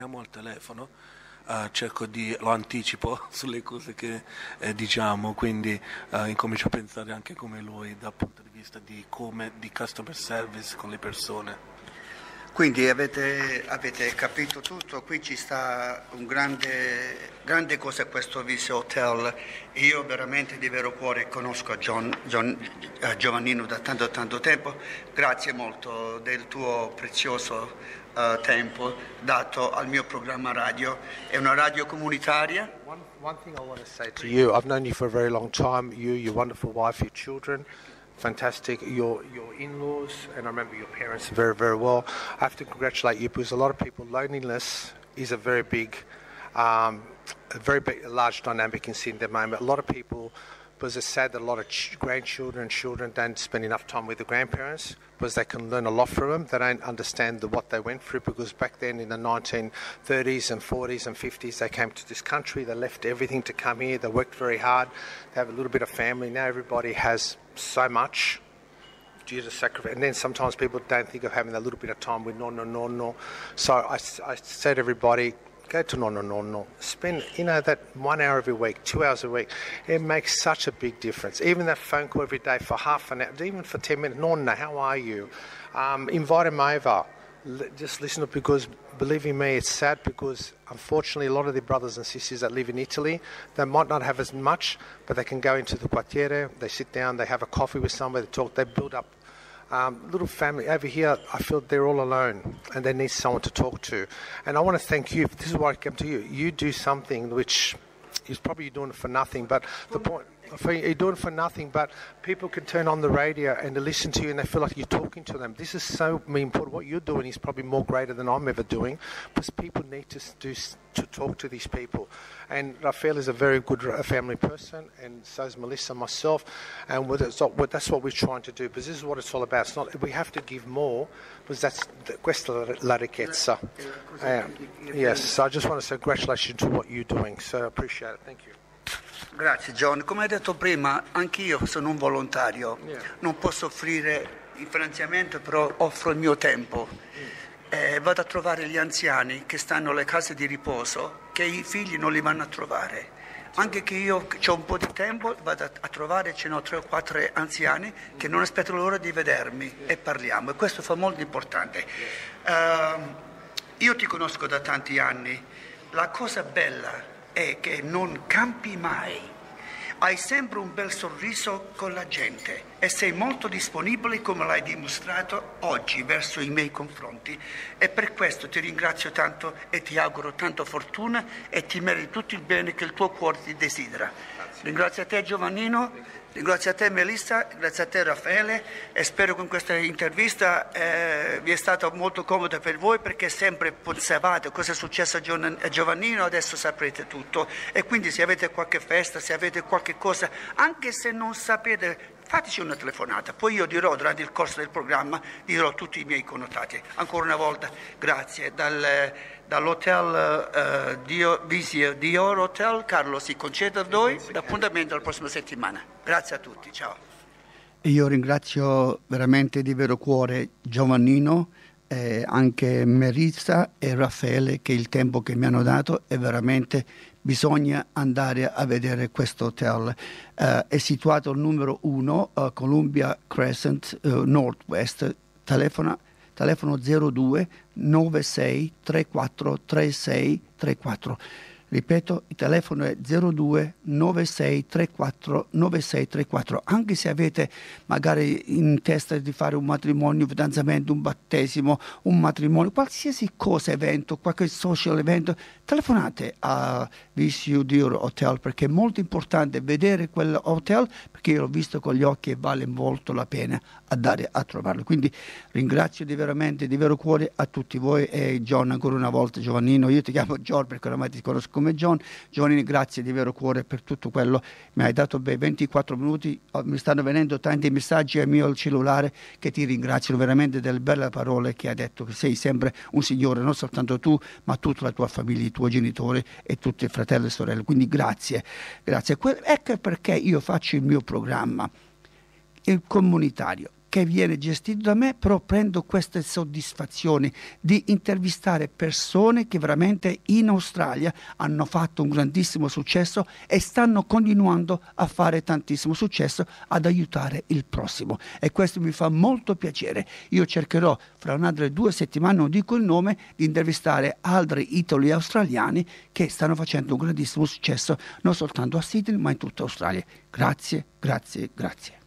Al telefono, lo anticipo sulle cose che diciamo, quindi incomincio a pensare anche come lui dal punto di vista di customer service con le persone. Quindi avete capito tutto, qui ci sta un grande cosa questo Visio Hotel. Io veramente di vero cuore conosco Giovannino da tanto tempo, grazie molto del tuo prezioso tempo dato al mio programma radio. È una radio comunitaria. One thing I want to say to you, I've known you for a very long time, you, your wonderful wife, your children, fantastic, your in-laws, and I remember your parents very, very well. I have to congratulate you because a lot of people, loneliness is a very large dynamic in Sydney at the moment. A lot of people, because it's sad that a lot of grandchildren and children don't spend enough time with the grandparents because they can learn a lot from them. They don't understand what they went through because back then in the 1930s and 40s and 50s they came to this country, they left everything to come here, they worked very hard, they have a little bit of family. Now everybody has so much due to sacrifice, and then sometimes people don't think of having a little bit of time with no. So I say to everybody, go to no. Spend, that 1 hour every week, 2 hours a week. It makes such a big difference. Even that phone call every day for half an hour, even for 10 minutes. Nonna, how are you? Invite him over. Just listen to it because, believe in me, it's sad because, unfortunately, a lot of the brothers and sisters that live in Italy, they might not have as much, but they can go into the quartiere, they sit down, they have a coffee with somebody, they talk, they build up little family. Over here, I feel they're all alone and they need someone to talk to. And I want to thank you. This is why I came to you. You do something which is probably doing it for nothing, but the point, you're doing it for nothing, but people can turn on the radio and they listen to you and they feel like you're talking to them. This is so important. What you're doing is probably more greater than I'm ever doing, because people need to talk to these people. And Raphael is a very good family person, and so is Melissa, myself, and that's what we're trying to do, because this is what it's all about. It's not, we have to give more, because questa è la ricchezza. Yes, so I just want to say congratulations to what you're doing, so I appreciate it. Thank you. Grazie John, come hai detto prima, anch'io sono un volontario, non posso offrire il finanziamento, però offro il mio tempo. Vado a trovare gli anziani che stanno alle case di riposo, che i figli non li vanno a trovare. Anche che io ho un po' di tempo, vado a trovare, ce ne ho 3 o 4 anziani che non aspettano l'ora di vedermi e parliamo, e questo fa molto importante. Io ti conosco da tanti anni, la cosa bella è che non campi mai, hai sempre un bel sorriso con la gente e sei molto disponibile, come l'hai dimostrato oggi verso i miei confronti, e per questo ti ringrazio tanto e ti auguro tanta fortuna e ti meriti tutto il bene che il tuo cuore ti desidera. Ringrazio a te Giovannino, ringrazio a te Melissa, grazie a te Raffaele, e spero che questa intervista vi è stata molto comoda per voi, perché sempre pensavate cosa è successo a Giovannino, adesso saprete tutto, e quindi se avete qualche festa, se avete qualche cosa, anche se non sapete, fateci una telefonata, poi io dirò durante il corso del programma, dirò tutti i miei connotati. Ancora una volta grazie dall'hotel Visio Dior Hotel. Carlo si concede a noi l'appuntamento la prossima settimana. Grazie a tutti, ciao. Io ringrazio veramente di vero cuore Giovannino, anche Melissa e Raffaele, che il tempo che mi hanno dato è veramente, bisogna andare a vedere questo hotel. È situato al numero 1 Columbia Crescent Northwest, telefono 02 96 34 36 34. Ripeto, il telefono è 02 96 34 96 34. Anche se avete magari in testa di fare un matrimonio, un fidanzamento, un battesimo, un matrimonio, qualsiasi cosa, evento, qualche social evento, telefonate a Visio Dior Hotel, perché è molto importante vedere quel hotel, perché io l'ho visto con gli occhi e vale molto la pena andare a trovarlo. Quindi ringrazio veramente di vero cuore a tutti voi, e John ancora una volta, Giovannino, io ti chiamo John perché oramai ti conosco come John. Giovannino, grazie di vero cuore per tutto quello, mi hai dato 24 minuti, mi stanno venendo tanti messaggi al mio cellulare che ti ringraziano veramente delle belle parole che hai detto, che sei sempre un signore, non soltanto tu ma tutta la tua famiglia, i tuoi genitori e tutti i fratelli e sorelle, quindi grazie. Ecco perché io faccio il mio programma, il comunitario. che viene gestito da me, però prendo queste soddisfazioni di intervistare persone che veramente in Australia hanno fatto un grandissimo successo e stanno continuando a fare tantissimo successo, ad aiutare il prossimo, e questo mi fa molto piacere. Io cercherò fra un'altra 2 settimane, non dico il nome, di intervistare altri italo australiani che stanno facendo un grandissimo successo non soltanto a Sydney ma in tutta Australia. Grazie, grazie, grazie.